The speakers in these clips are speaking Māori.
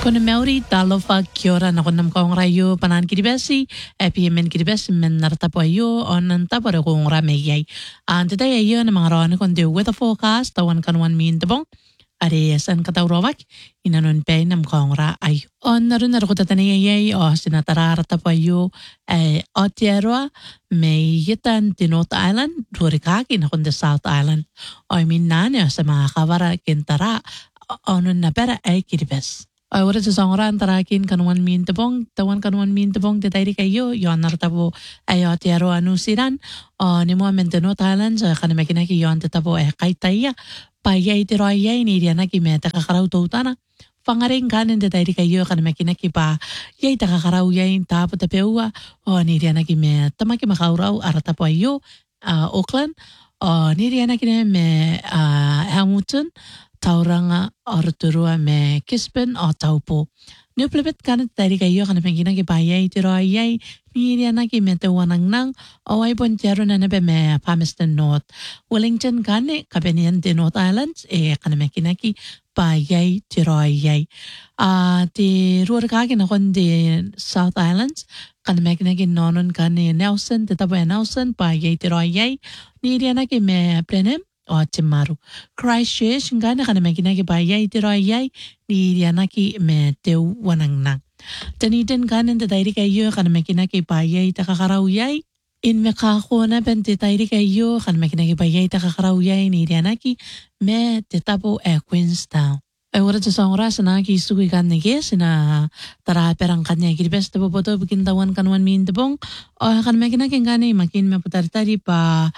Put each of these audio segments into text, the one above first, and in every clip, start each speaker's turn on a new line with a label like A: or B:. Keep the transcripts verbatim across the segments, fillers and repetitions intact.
A: Kuna Maori talofa kia ora na kona mkaong rayo panan kiribesi e pia men kiribesi men naratapo ayo o nantapo re kong rame yay. And today ayo na mga rawan kon the weather forecast tawan kanuan min tabong are san kataurawak inanon pe na mkaong ra ayo. On naroon na rukota tani yay o sinatararatapo ayo e o tierra may yitan Tinot Island durikaki na konde South Island. O I mean nane sa mga kawara kintara onon na pera ay kiribes. Ay wala sa songran tarakin kanuan min tabong tawan kanuan min tabong detayri kayo yon nartabo ay otero anusiran o ni mo menteno talan sa kanamekina ki yon tetabo eh kaitaya payay tiro ayay ni diana ki meta kakaraw tutana pangaring kanin detayri kayo kanamekina ki pa yay takakaraw yay tapo tapewa o ni diana ki meta maki makauraw aratapo ayo uh, Auckland o ni diana ki me uh, Hamilton tauranga orturua me Gisborne o taupo. New plebet kanat tari kayo kana pengina ki bayay tiro ayay ni na ki mete wanang nang o ay pontero na nabe me Palmerston North. Wellington kane kapenian de North Islands e kana pengina ki bayay tiro ayay. Ah di ruar kage na kon de South Islands kana pengina ki nonon kane Nelson de tabo Nelson bayay tiro ayay ni na ki me Blenheim o Timaru. Christchurch nga na kana magina ki bayay tiro ayay ni diana ki me teu wanang nang. Taniten kanan ta tairi kayo kana magina ki bayay takakaraw yay. In me kako na pen te tairi kayo kana magina ki bayay takakaraw yay ni diana ki me te tapo e Queenstown. Ay wala sa songra sa na ki suki kan nige sina tara perang kanya ki best tapo poto bikin tawan kanuan min tabong o kana magina ki ngani makin me putar-tari pa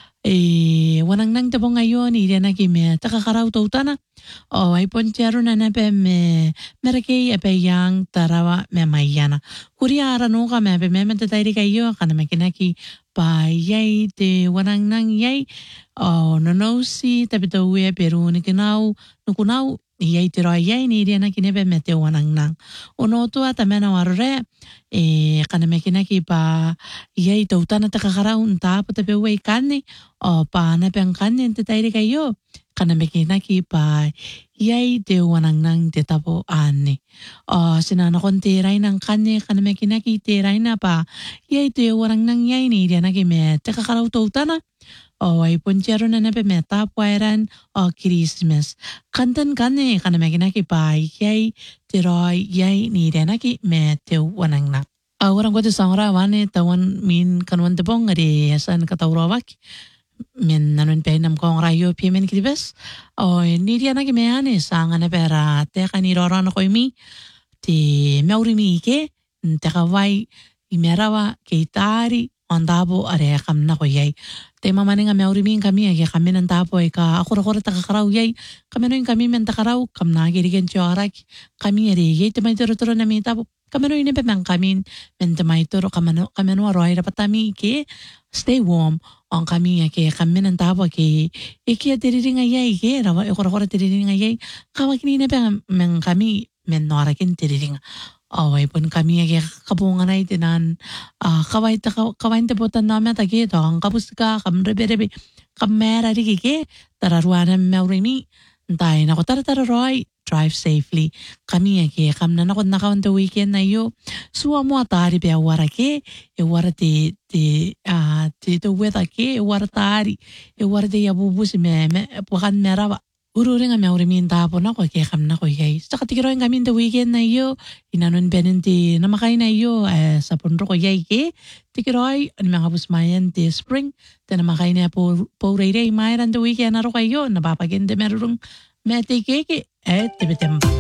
A: eh wanang nang tabong ngayon iri na kime takakaraw tautana o ay ponchero na nape me mereke ape yang tarawa me mayana kuria arano ka me ape me mentatayri kayo kana makinaki pa yay te wanang nang yay o nonosi tapito uwe peru nikinaw nukunaw yay tiro yay ni iri na kinebe mete wanang nang unoto at amena warre eh kana makinaki pa yay tautana takakaraw unta tape uwe kani o pa napeng kanin te tairi kayo kana mekinaki pa yay te wanang nang te tapo ani o sinana kon tiray ng kanya kana mekinaki tiray na pa yay te wanang nang yay ni diana ki me te kakaraw tautana o ay ponchero na nape me tapwairan o Christmas kantan kanya kana mekinaki pa yay tiroy yay ni diana ki me te wanang nang orang ko te sangra wane tawan min kanwan te bong ari san katawrawak men nanon pe nam kong rayo pi men kribes o ni dia na ki me ane sanga na pera te kani roro na ko mi ti meuri mi ke te ka vai i merawa ke tari ondabo are kam na ko yai te mama nga meuri mi kami ke kami nan tapo e ka akura kura ta karaw yai kami no kami men ta karaw kam na giri gen chorak kami ere yai te mai toro toro na mi tapo kami no ine pe mang kami men te mai toro kami no kami no roi rapatami ke stay warm on kami ke kami nan tapo ke iki tiriringa yai ke rawa e kura kura tiriringa yai kawak ni ne pe mang kami men norakin tiriringa away pun kami ke kabungan ay tinan uh, kaway ta kaway ta botan namin ta ke to ang kapus ka kam rebe rebe kamera ri ke tararuana meurimi tay nako tara tara roy drive safely kami ke kam na nako nakawan the weekend na yo suwa mo atari be wara ke e wara te te ah te to weather ke e wara tari e wara te yabubu si me me pukan merawa ururing ang meurimin tapo na ko ke kam na ko yay sa katikiro ang kami the weekend na yo inanon benenti na makay na yo eh, sa punro ko yay ke tikiroy ang mga busmayan te spring te na makay na po po rey rey mayran the weekend na ro kayo napapagende merong mete keke eh tibitemba